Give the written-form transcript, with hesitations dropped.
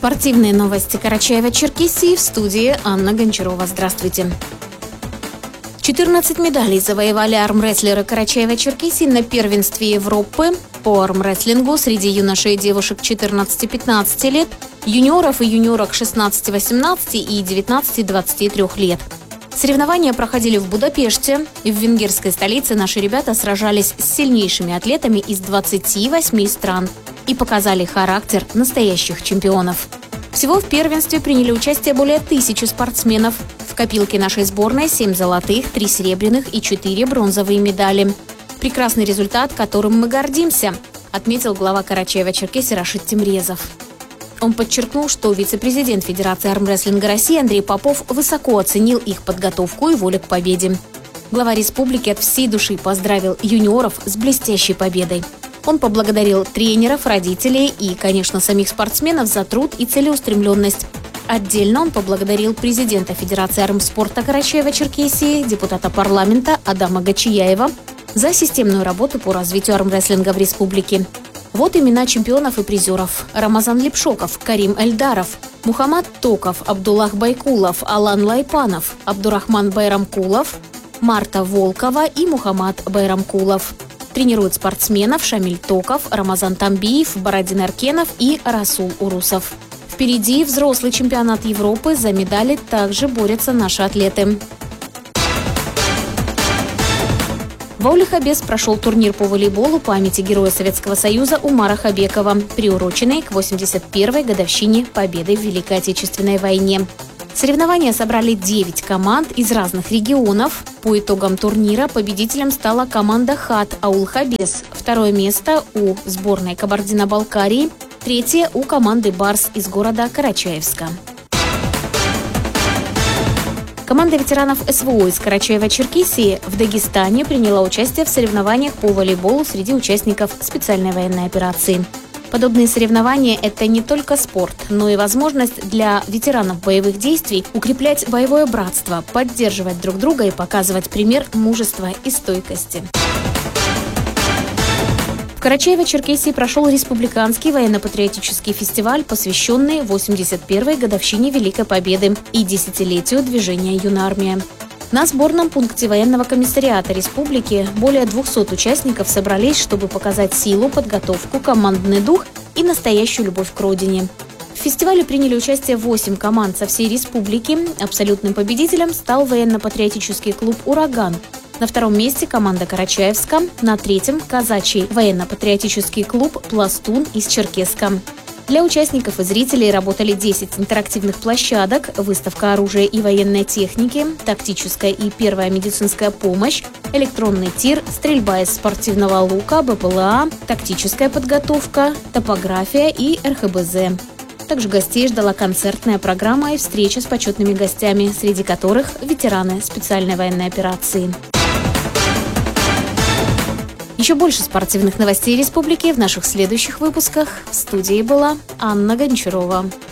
Спортивные новости Карачаева-Черкесии, в студии Анна Гончарова. Здравствуйте. 14 медалей завоевали армрестлеры Карачаева-Черкесии на первенстве Европы по армрестлингу среди юношей и девушек 14-15 лет, юниоров и юниорок 16-18 и 19-23 лет. Соревнования проходили в Будапеште. В венгерской столице наши ребята сражались с сильнейшими атлетами из 28 стран и показали характер настоящих чемпионов. Всего в первенстве приняли участие более 1000 спортсменов. В копилке нашей сборной 7 золотых, 3 серебряных и 4 бронзовые медали. Прекрасный результат, которым мы гордимся, отметил глава Карачаева-Черкесии Рашид Темрезов. Он подчеркнул, что вице-президент Федерации армрестлинга России Андрей Попов высоко оценил их подготовку и волю к победе. Глава республики от всей души поздравил юниоров с блестящей победой. Он поблагодарил тренеров, родителей и, конечно, самих спортсменов за труд и целеустремленность. Отдельно он поблагодарил президента Федерации армспорта Карачаева-Черкесии, депутата парламента Адама Гачияева за системную работу по развитию армрестлинга в республике. Вот имена чемпионов и призеров: Рамазан Лепшоков, Карим Эльдаров, Мухаммад Токов, Абдуллах Байкулов, Алан Лайпанов, Абдурахман Байрамкулов, Марта Волкова и Мухаммад Байрамкулов. Тренируют спортсменов Шамиль Токов, Рамазан Тамбиев, Бородин Аркенов и Расул Урусов. Впереди взрослый чемпионат Европы, за медали также борются наши атлеты. В Ауле-Хабес прошел турнир по волейболу памяти Героя Советского Союза Умара Хабекова, приуроченный к 81-й годовщине победы в Великой Отечественной войне. Соревнования собрали 9 команд из разных регионов. По итогам турнира победителем стала команда ХАТ Аул-Хабес. Второе место у сборной Кабардино-Балкарии. Третье у команды «Барс» из города Карачаевска. Команда ветеранов СВО из Карачаева-Черкесии в Дагестане приняла участие в соревнованиях по волейболу среди участников специальной военной операции. Подобные соревнования – это не только спорт, но и возможность для ветеранов боевых действий укреплять боевое братство, поддерживать друг друга и показывать пример мужества и стойкости. В Карачаево-Черкесии прошел республиканский военно-патриотический фестиваль, посвященный 81-й годовщине Великой Победы и десятилетию движения «Юная армия». На сборном пункте военного комиссариата республики более 200 участников собрались, чтобы показать силу, подготовку, командный дух и настоящую любовь к родине. В фестивале приняли участие 8 команд со всей республики. Абсолютным победителем стал военно-патриотический клуб «Ураган». На втором месте команда Карачаевска, на третьем – казачий военно-патриотический клуб «Пластун» из Черкесска. Для участников и зрителей работали 10 интерактивных площадок, выставка оружия и военной техники, тактическая и первая медицинская помощь, электронный тир, стрельба из спортивного лука, БПЛА, тактическая подготовка, топография и РХБЗ. Также гостей ждала концертная программа и встреча с почетными гостями, среди которых ветераны специальной военной операции. Еще больше спортивных новостей республики в наших следующих выпусках. В студии была Анна Гончарова.